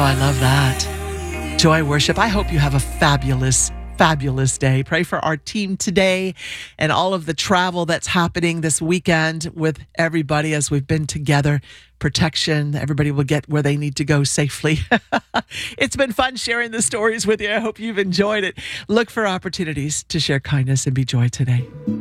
I love that. Joy worship. I hope you have a fabulous day. Pray for our team today and all of the travel that's happening this weekend with everybody as we've been together. Protection. Everybody will get where they need to go safely. It's been fun sharing the stories with you. I hope you've enjoyed it. Look for opportunities to share kindness and be joy today.